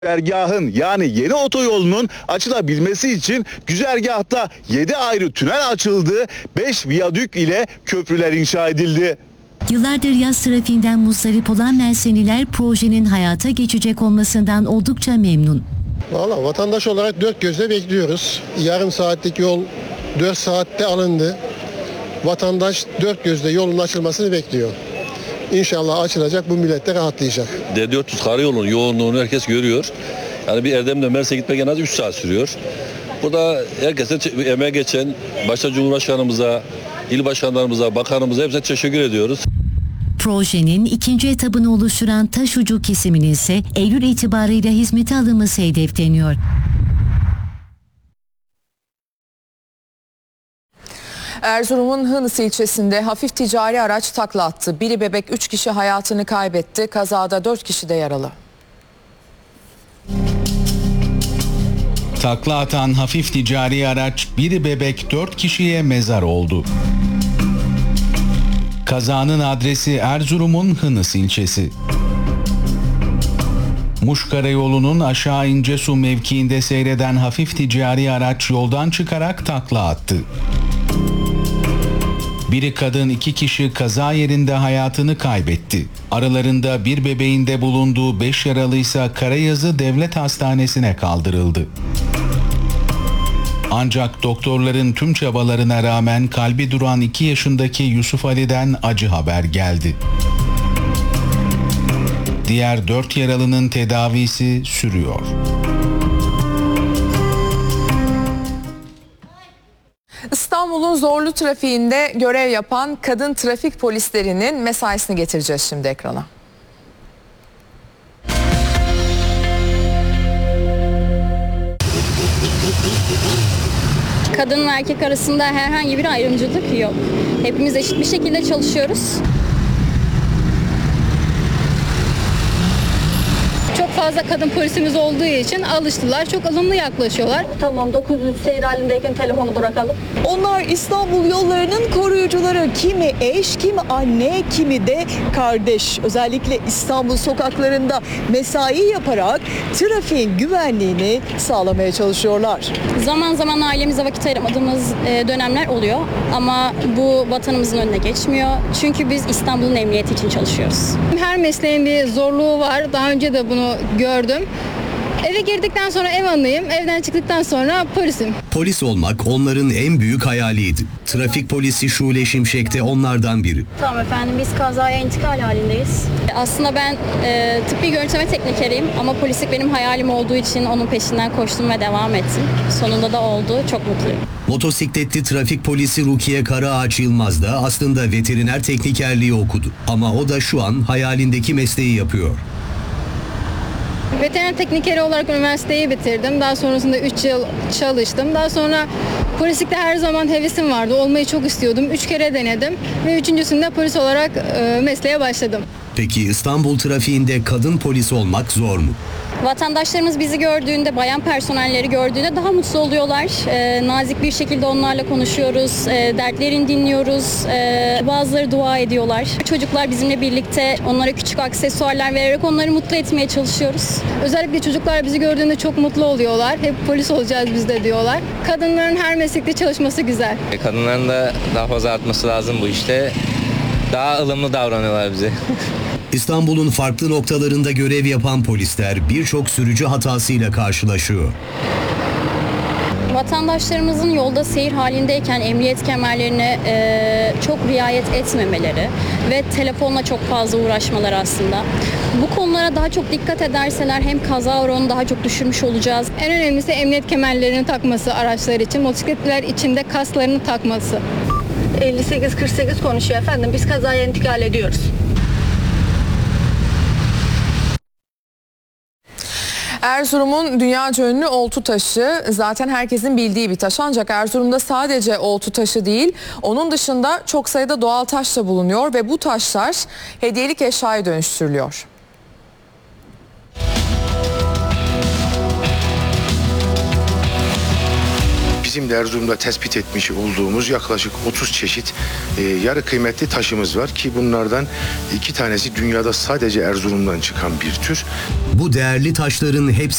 Güzergahın yani yeni otoyolunun açılabilmesi için güzergahta 7 ayrı tünel açıldı, 5 viyadük ile köprüler inşa edildi. Yıllardır yaz trafiğinden muzdarip olan Merseniler projenin hayata geçecek olmasından oldukça memnun. Valla vatandaş olarak dört gözle bekliyoruz. Yarım saatlik yol 4 saatte alındı. Vatandaş dört gözle yolun açılmasını bekliyor. İnşallah açılacak, bu millet de rahatlayacak. D400 karayolunun yoğunluğunu herkes görüyor. Yani bir Erdem'den Mersin'e gitmek en az 3 saat sürüyor. Bu da herkese emeğe geçen, başta Cumhurbaşkanımıza, il başkanlarımıza, bakanımıza hepsine teşekkür ediyoruz. Projenin ikinci etabını oluşturan Taşucu kesiminin ise Eylül itibarıyla hizmete alınması hedefleniyor. Erzurum'un Hınıs ilçesinde hafif ticari araç takla attı. Biri bebek 3 kişi hayatını kaybetti. Kazada 4 kişi de yaralı. Takla atan hafif ticari araç biri bebek 4 kişiye mezar oldu. Kazanın adresi Erzurum'un Hınıs ilçesi. Muş Karayolu'nun aşağı İncesu mevkiinde seyreden hafif ticari araç yoldan çıkarak takla attı. Biri kadın 2 kişi kaza yerinde hayatını kaybetti. Aralarında bir bebeğin de bulunduğu 5 yaralıysa Karayazı Devlet Hastanesi'ne kaldırıldı. Ancak doktorların tüm çabalarına rağmen kalbi duran 2 yaşındaki Yusuf Ali'den acı haber geldi. Diğer 4 yaralının tedavisi sürüyor. İstanbul'un zorlu trafiğinde görev yapan kadın trafik polislerinin mesaisini getireceğiz şimdi ekrana. Kadın ve erkek arasında herhangi bir ayrımcılık yok. Hepimiz eşit bir şekilde çalışıyoruz. Çok fazla kadın polisimiz olduğu için alıştılar. Çok ılımlı yaklaşıyorlar. Tamam, 900 seyir halindeyken telefonu bırakalım. Onlar İstanbul yollarının koruyucuları. Kimi eş, kimi anne, kimi de kardeş. Özellikle İstanbul sokaklarında mesai yaparak trafiğin güvenliğini sağlamaya çalışıyorlar. Zaman zaman ailemize vakit ayıramadığımız dönemler oluyor. Ama bu vatanımızın önüne geçmiyor. Çünkü biz İstanbul'un emniyeti için çalışıyoruz. Her mesleğin bir zorluğu var. Daha önce de bunu gördüm. Eve girdikten sonra ev hanımıyım, evden çıktıktan sonra polisim. Polis olmak onların en büyük hayaliydi. Trafik polisi Şule Şimşek de onlardan biri. Tamam efendim, biz kazaya intikal halindeyiz. Aslında ben tıbbi görüntüleme teknikeriyim ama polislik benim hayalim olduğu için onun peşinden koştum ve devam ettim. Sonunda da oldu, çok mutluyum. Motosikletli trafik polisi Rukiye Karaağaç Yılmaz da aslında veteriner teknikerliği okudu. Ama o da şu an hayalindeki mesleği yapıyor. Veteriner teknikeri olarak üniversiteyi bitirdim. Daha sonrasında 3 yıl çalıştım. Daha sonra polislikte her zaman hevesim vardı. Olmayı çok istiyordum. 3 kere denedim ve 3.'sünde polis olarak mesleğe başladım. Peki İstanbul trafiğinde kadın polis olmak zor mu? Vatandaşlarımız bizi gördüğünde, bayan personelleri gördüğünde daha mutlu oluyorlar. Nazik bir şekilde onlarla konuşuyoruz, dertlerini dinliyoruz. Bazıları dua ediyorlar. Çocuklar bizimle birlikte onlara küçük aksesuarlar vererek onları mutlu etmeye çalışıyoruz. Özellikle çocuklar bizi gördüğünde çok mutlu oluyorlar. Hep polis olacağız biz de diyorlar. Kadınların her meslekte çalışması güzel. Kadınların da daha fazla artması lazım bu işte. Daha ılımlı davranıyorlar bize. İstanbul'un farklı noktalarında görev yapan polisler birçok sürücü hatasıyla karşılaşıyor. Vatandaşlarımızın yolda seyir halindeyken emniyet kemerlerine çok riayet etmemeleri ve telefonla çok fazla uğraşmaları aslında. Bu konulara daha çok dikkat ederseler hem kaza oranını daha çok düşürmüş olacağız. En önemlisi emniyet kemerlerini takması araçlar için, motosikletler için de kasklarını takması. 58-48 konuşuyor efendim. Biz kazaya intikal ediyoruz. Erzurum'un dünyaca ünlü oltu taşı zaten herkesin bildiği bir taş, ancak Erzurum'da sadece oltu taşı değil, onun dışında çok sayıda doğal taş da bulunuyor ve bu taşlar hediyelik eşyaya dönüştürülüyor. bizim de Erzurum'da tespit etmiş olduğumuz yaklaşık 30 çeşit yarı kıymetli taşımız var ki bunlardan 2 tanesi dünyada sadece Erzurum'dan çıkan bir tür. Bu değerli taşların hepsi